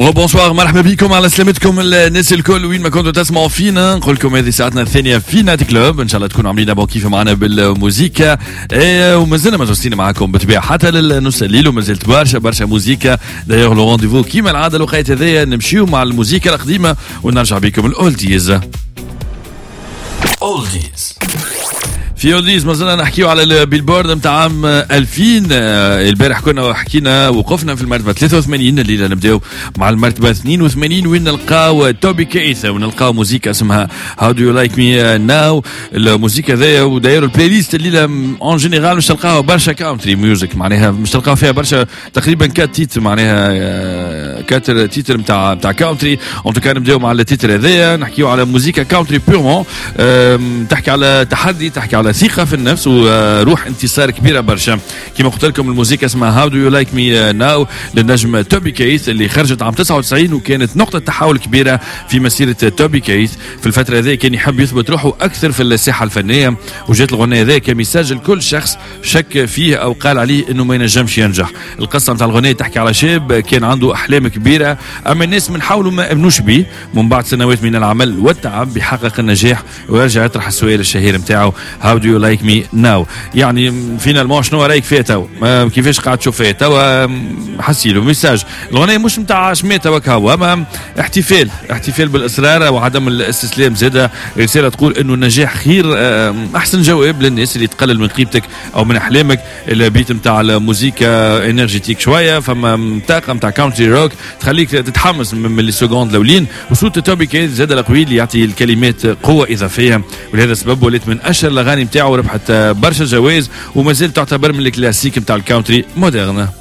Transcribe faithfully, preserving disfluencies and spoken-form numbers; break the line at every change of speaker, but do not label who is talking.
وبونسوار، مرحبا بكم على سلامتكم الناس الكل وين ما كنتوا تسمعوا فينا. نقول لكم هذه ساعتنا الثانيه في نايت كلوب، ان شاء الله تكونوا عاملين ابو كيف معنا بالموسيقى. ايه ومازلنا مجلسين معاكم بالطبيعه حتى للنص الليل، ومازلت برشا برشا موسيقى. دايوغ لو رونديفو كيما العاده الوقت هذايا نمشيو مع الموسيقى القديمه ونرجع بكم الاولديز. اولديز في اولديز مازلنا نحكيو على البيلبورد نتاع عام ألفين. البارح كنا حكينا وقفنا في المرتبه ثلاثة وثمانين، الليله نبداو مع المرتبه اثنين وثمانين وين نلقاو توبي كيث ونلقاو موسيقى اسمها هاو دو يو لايك مي ناو. الموسيقى هذيا ودايروا البلاي ليست الليله اون جينيرال مش تلقاو برشا كاونتري ميوزك، معناها مش تلقاو فيها برشا، تقريبا كات تيتر، معناها كاتر تيتر نتاع نتاع كاونتري. اون توكا نبداو مع التيتر هذايا نحكيو على موسيقى كاونتري بيرمون، تحكي على تحدي، تحكي على ثقة في النفس وروح انتصار كبيرة برشا. كما قلت لكم الموسيقى اسمها هاو دو يو لايك مي ناو للنجم توبي كيث اللي خرجت عام تسعة وتسعين، وكانت نقطة تحول كبيرة في مسيرة توبي كيث. في الفترة هذه كان يحب يثبت روحه أكثر في الساحة الفنية، وجات الغنية هذه كمساج لكل شخص شك فيه أو قال عليه إنه ما ينجمش ينجح. القصة نتاع الغنية تحكي على شاب كان عنده أحلام كبيرة، أما الناس من حوله ما أمنوش به. من بعد سنوات من العمل والتعب بيحقق النجاح ويرجع يطرح السؤال الشهير نتاعو هاو دو يو لايك مي ناو. يعني فينالمون شنو رايك فيها تو؟ كيفاش قاعد تشوف فيها تو؟ حسيلو ميساج. الغنية مش نتاع شماتة وكهو، اما احتفال احتفال بالاصرار وعدم الاستسلام. زاده رساله تقول انه النجاح خير، احسن جواب للناس اللي تقلل من قيمتك او من احلامك. البيت نتاع الموسيقى انرجيتيك شويه، فما طاقه نتاع كاونتري روك تخليك تتحمس من لي سكوند الاولين. وصوت توبي كيث زاد القوي اللي يعطي الكلمات قوه اضافيه، ولهذا السبب ولات من اشهر الاغاني نتاعو، ربحت برشا جوائز وما زالت تعتبر من الكلاسيك نتاع الكاونتري مودرن.